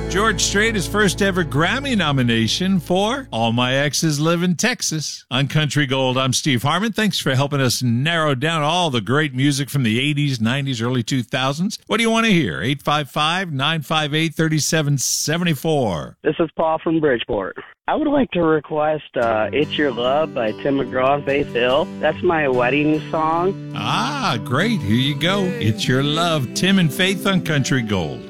George Strait, his first ever Grammy nomination for All My Exes Live in Texas. On Country Gold, I'm Steve Harmon. Thanks for helping us narrow down all the great music from the 80s, 90s, early 2000s. What do you want to hear? 855-958-3774. This is Paul from Bridgeport. I would like to request It's Your Love by Tim McGraw and Faith Hill. That's my wedding song. Ah, great. Here you go. It's Your Love, Tim and Faith on Country Gold.